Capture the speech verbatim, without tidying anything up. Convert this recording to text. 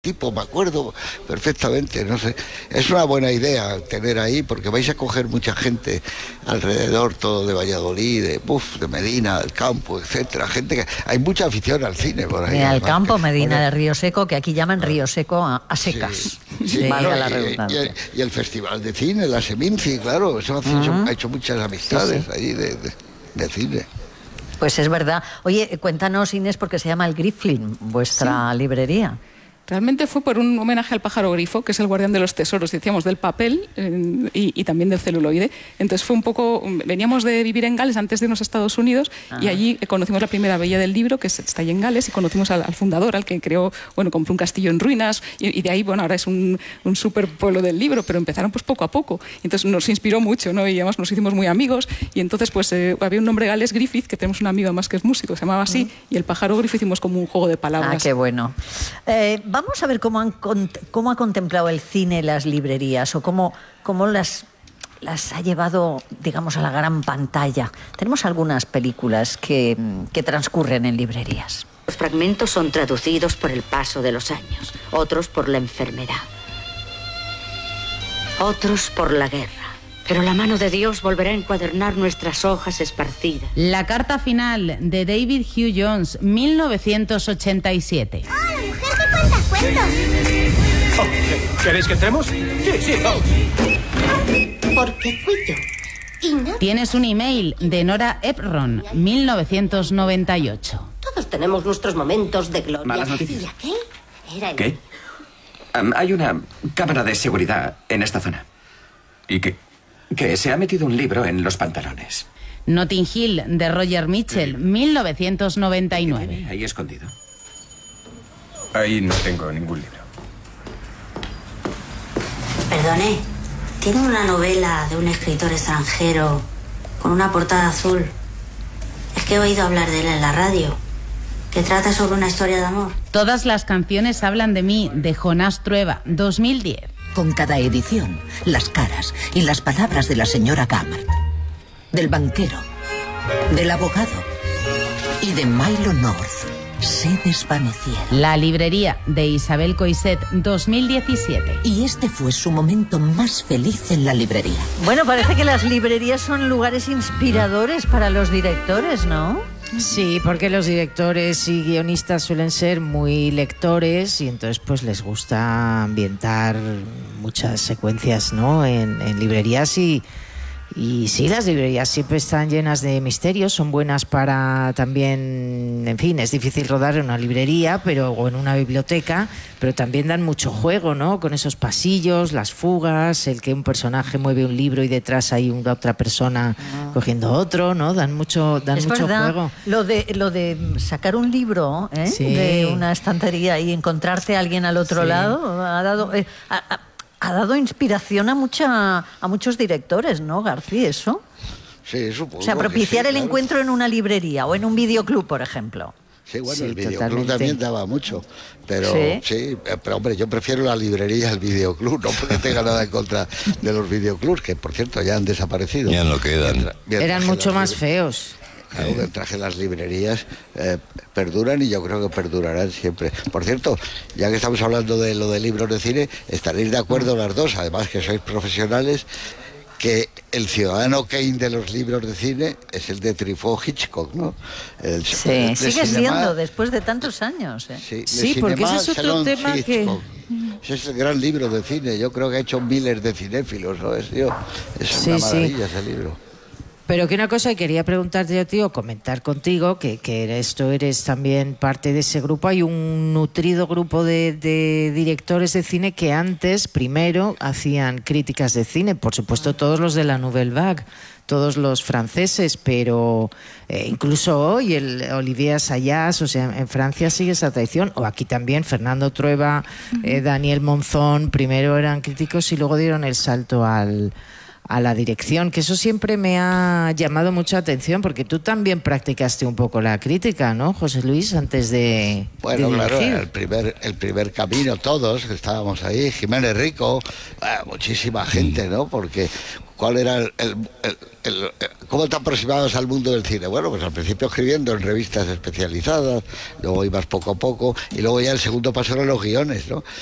tipo, me acuerdo perfectamente, no sé, es una buena idea tener ahí porque vais a coger mucha gente alrededor, todo de Valladolid, de, uf, de Medina, del campo, etcétera, gente que hay mucha afición al cine por ahí. Al campo, que, Medina bueno, de Río Seco, que aquí llaman Río Seco a, a secas. Sí, sí, Valga bueno, la y, redundancia. y, el, y el festival de cine, la Seminci, claro, eso ha, uh-huh. hecho, ha hecho muchas amistades sí, sí. ahí de, de, de cine. Pues es verdad. Oye, cuéntanos, Inés, porque se llama el Griffilm, vuestra sí. librería. Realmente fue por un homenaje al pájaro grifo, que es el guardián de los tesoros, decíamos, del papel eh, y, y también del celuloide. Entonces fue un poco... Veníamos de vivir en Gales antes de irnos a Estados Unidos ah. y allí conocimos la primera bella del libro, que está ahí en Gales, y conocimos al, al fundador, al que creó, bueno, compró un castillo en ruinas y, y de ahí, bueno, ahora es un, un súper pueblo del libro, pero empezaron pues poco a poco. Entonces nos inspiró mucho, ¿no? Y además nos hicimos muy amigos y entonces pues eh, había un nombre galés, Griffith, que tenemos un amigo más que es músico, se llamaba así, mm. y el pájaro grifo hicimos como un juego de palabras. Ah, qué bueno. Eh, Vamos a ver cómo, han, cómo ha contemplado el cine las librerías o cómo, cómo las, las ha llevado, digamos, a la gran pantalla. Tenemos algunas películas que, que transcurren en librerías. Los fragmentos son traducidos por el paso de los años, otros por la enfermedad, otros por la guerra. Pero la mano de Dios volverá a encuadernar nuestras hojas esparcidas. La carta final de David Hugh Jones, mil novecientos ochenta y siete. ¡Oh, la mujer que cuenta cuentos! Oh, ¿queréis que entremos? Sí, sí, vamos. Porque fui yo. Y no... Tienes un email de Nora Ephron, mil novecientos noventa y ocho. Todos tenemos nuestros momentos de gloria. Malas noticias. ¿Y aquel? Era el... ¿Qué? Um, hay una cámara de seguridad en esta zona. ¿Y qué? Que se ha metido un libro en los pantalones. Notting Hill, de Roger Mitchell, mil novecientos noventa y nueve. Ahí escondido. Ahí no tengo ningún libro. Perdone, ¿tiene una novela de un escritor extranjero con una portada azul? Es que he oído hablar de él en la radio, que trata sobre una historia de amor. Todas las canciones hablan de mí, de Jonás Trueba, dos mil diez. Con cada edición, las caras y las palabras de la señora Gammard, del banquero, del abogado y de Milo North se desvanecieron. La librería de Isabel Coixet, dos mil diecisiete. Y este fue su momento más feliz en la librería. Bueno, parece que las librerías son lugares inspiradores para los directores, ¿no? Sí, porque los directores y guionistas suelen ser muy lectores y entonces pues les gusta ambientar muchas secuencias, ¿no? en, en librerías y, y sí, las librerías siempre están llenas de misterios, son buenas para también, en fin, es difícil rodar en una librería pero o en una biblioteca, pero también dan mucho juego, ¿no? Con esos pasillos, las fugas, el que un personaje mueve un libro y detrás hay una otra persona ah. cogiendo otro, ¿no? Dan mucho, dan es mucho verdad, juego. Lo de, lo de sacar un libro ¿eh? sí. de una estantería y encontrarte a alguien al otro sí. lado ha dado... Eh, ha, ha, Ha dado inspiración a mucha a muchos directores, ¿no, García? ¿Eso? Sí, supongo. O sea, propiciar sí, el claro. encuentro en una librería o en un videoclub, por ejemplo. Sí, bueno, sí, el videoclub totalmente. también daba mucho, pero ¿Sí? sí, pero hombre, yo prefiero la librería al videoclub, no porque tenga nada en contra de los videoclubs, que por cierto ya han desaparecido. Ya no quedan. Mientras, mientras Eran mucho más feos. Claro, que traje las librerías eh, perduran y yo creo que perdurarán siempre. Por cierto, ya que estamos hablando de lo de libros de cine, estaréis de acuerdo las dos, además que sois profesionales, que el ciudadano Kane de los libros de cine es el de Truffaut Hitchcock, ¿no? El, sí, el sigue cinema, siendo después de tantos años. ¿eh? Sí, sí porque ese es otro tema Hitchcock. que... Ese es el gran libro de cine, yo creo que ha hecho miles de cinéfilos, ¿no? Es, yo, es sí, una maravilla sí. ese libro. Pero que una cosa que quería preguntarte a ti o comentar contigo, que, que esto eres también parte de ese grupo. Hay un nutrido grupo de, de directores de cine que antes, primero, hacían críticas de cine. Por supuesto, todos los de la Nouvelle Vague, todos los franceses, pero eh, incluso hoy el Olivier Assayas, o sea, en Francia sigue esa tradición. O aquí también, Fernando Trueba, uh-huh. eh, Daniel Monzón, primero eran críticos y luego dieron el salto al... a la dirección, que eso siempre me ha llamado mucha atención, porque tú también practicaste un poco la crítica, ¿no, José Luis, antes de Bueno, de claro, dirigir? el primer, el primer camino, todos que estábamos ahí, Jiménez Rico, eh, muchísima gente, ¿no? Porque ¿cuál era el, el, el, el, el cómo te aproximabas al mundo del cine? Bueno, pues al principio escribiendo en revistas especializadas, luego ibas poco a poco, y luego ya el segundo paso eran los guiones, ¿no?